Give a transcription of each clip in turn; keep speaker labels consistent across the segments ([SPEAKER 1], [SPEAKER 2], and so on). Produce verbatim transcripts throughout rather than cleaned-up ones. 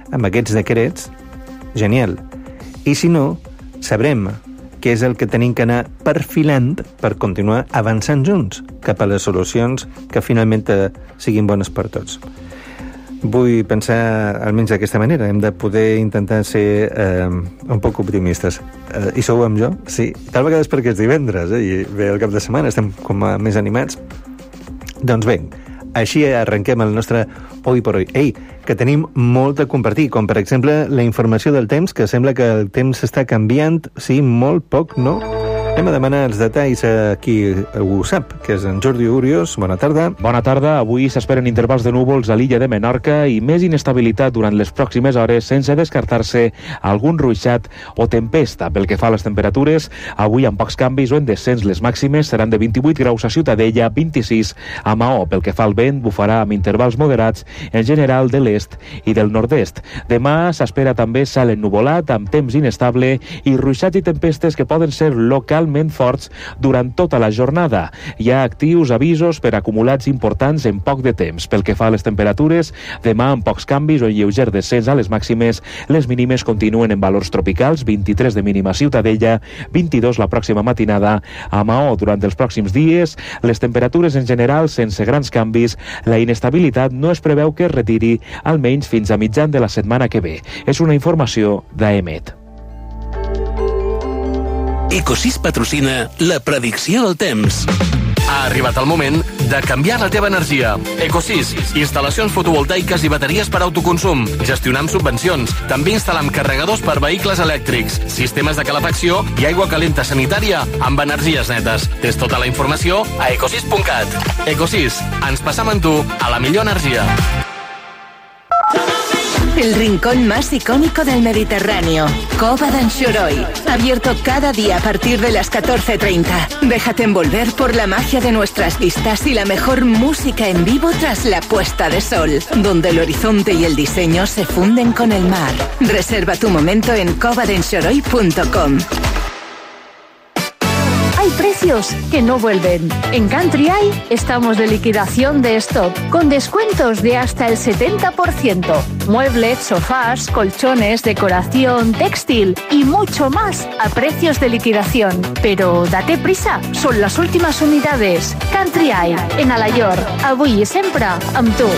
[SPEAKER 1] amb aquests decrets, genial. I si no, sabrem què és el que tenim que anar perfilant per continuar avançant junts cap a les solucions que finalment siguin bones per tots. Vull pensar almenys d'aquesta manera. Hem de poder intentar ser eh, un poc optimistes. Eh, I sou amb jo? Sí. Tal vegada és perquè és divendres, eh? I ve el cap de setmana, estem com a més animats. Doncs bé, així arrenquem el nostre Hoy por Hoy. Ei, que tenim molt a compartir, com per exemple la informació del temps, que sembla que el temps està canviant, sí, molt poc, no? Anem a demanar els detalls a qui ho sap, que és en Jordi Uriós. Bona tarda.
[SPEAKER 2] Bona tarda. Avui s'esperen intervals de núvols a l'illa de Menorca i més inestabilitat durant les pròximes hores, sense descartar-se algun ruixat o tempesta. Pel que fa a les temperatures, avui amb pocs canvis o en descens les màximes seran de vint-i-vuit graus a Ciutadella, vint-i-sis a Maó. Pel que fa al vent, bufarà amb intervals moderats en general de l'est i del nord-est. Demà s'espera també cel ennuvolat, amb temps inestable i ruixats i tempestes que poden ser locals forts durant tota la jornada. Hi ha actius avisos per acumulats importants en poc de temps. Pel que fa a les temperatures, demà amb pocs canvis o lleuger descens a les màximes, les mínimes continuen en valors tropicals, vint-i-tres de mínima a Ciutadella, vint-i-dos la pròxima matinada a Maó. Durant els pròxims dies, les temperatures en general sense grans canvis, la inestabilitat no es preveu que es retiri almenys fins a mitjan de la setmana que ve. És una informació d'A E M E T.
[SPEAKER 3] Ecosys patrocina la predicció del temps. Ha arribat el moment de canviar la teva energia. Ecosys, instal·lacions fotovoltaiques i bateries per autoconsum. Gestionar amb subvencions. També instal·lam carregadors per vehicles elèctrics, sistemes de calefacció i aigua calenta sanitària amb energies netes. Tens tota la informació a ecosys punt cat. Ecosys, ens passam amb tu a la millor energia.
[SPEAKER 4] El rincón más icónico del Mediterráneo, Cova d'Anxoroi. Abierto cada día a partir de las catorce treinta. Déjate envolver por la magia de nuestras vistas y la mejor música en vivo tras la puesta de sol, donde el horizonte y el diseño se funden con el mar. Reserva tu momento en cova d'anxoroi punto com.
[SPEAKER 5] Hay precios que no vuelven. En Country Eye estamos de liquidación de stock, con descuentos de hasta el setenta por ciento. Muebles, sofás, colchones, decoración, textil y mucho más a precios de liquidación. Pero date prisa, son las últimas unidades. Country Eye, en Alayor, avui i sempre amb tu.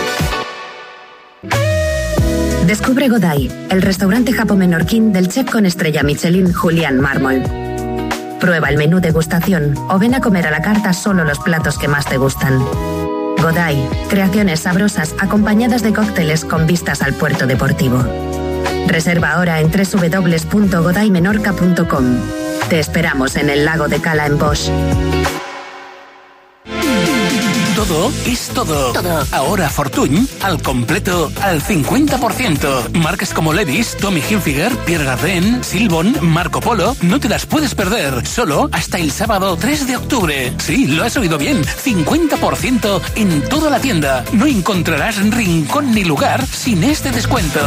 [SPEAKER 6] Descubre Godai, el restaurante japo-menorquín del chef con estrella Michelin Julián Mármol. Prueba el menú degustación o ven a comer a la carta solo los platos que más te gustan. Godai, creaciones sabrosas acompañadas de cócteles con vistas al puerto deportivo. Reserva ahora en doble u doble u doble u punto godai menorca punto com. Te esperamos en el lago de Cala en Bosch.
[SPEAKER 3] Todo es todo. Todo. Ahora Fortuny, al completo, al cincuenta por ciento. Marcas como Levi's, Tommy Hilfiger, Pierre Cardin, Silbon, Marco Polo, no te las puedes perder. Solo hasta el sábado tres de octubre. Sí, lo has oído bien. cincuenta por ciento en toda la tienda. No encontrarás rincón ni lugar sin este descuento.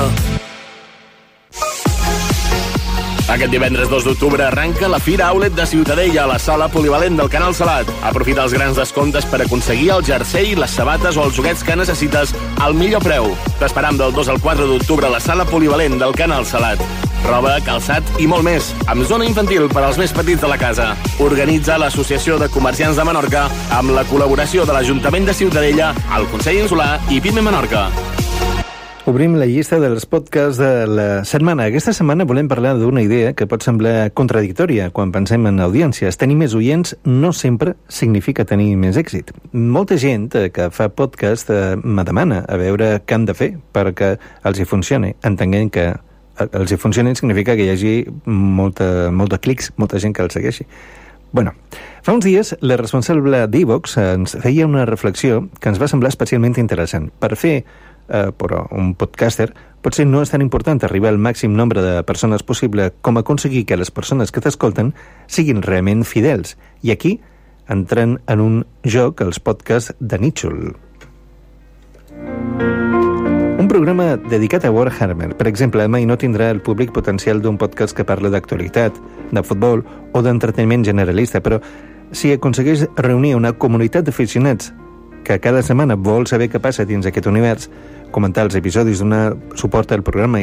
[SPEAKER 3] Aquest divendres dos d'octubre arranca la Fira Outlet de Ciutadella a la sala polivalent del Canal Salat. Aprofita els grans descomptes per aconseguir el jersei, les sabates o els joguets que necessites al millor preu. T'esperam del dos al quatre d'octubre a la sala polivalent del Canal Salat. Roba, calçat i molt més, amb zona infantil per als més petits de la casa. Organitza l'Associació de Comerciants de Menorca amb la col·laboració de l'Ajuntament de Ciutadella, el Consell Insular i Pime Menorca.
[SPEAKER 1] Obrim la llista dels podcasts de la setmana. Aquesta setmana volem parlar d'una idea que pot semblar contradictòria quan pensem en audiències. Tenir més oients no sempre significa tenir més èxit. Molta gent que fa podcast me demana a veure què han de fer perquè els hi funcioni, entenent que els hi funcioni significa que hi hagi molta, molta clics, molta gent que els segueixi. Bueno, fa uns dies la responsable d'Evox ens feia una reflexió que ens va semblar especialment interessant. Per fer Uh, però un podcaster potser no és tan important arribar al màxim nombre de persones possible com aconseguir que les persones que t'escolten siguin realment fidels. I aquí entren en un joc els podcasts de Nítxol. Un programa dedicat a Warhammer, per exemple, mai no tindrà el públic potencial d'un podcast que parla d'actualitat, de futbol o d'entreteniment generalista, però si aconsegueix reunir una comunitat d'aficionats que cada setmana vol saber què passa dins aquest univers, comentar els episodis, donar suport al programa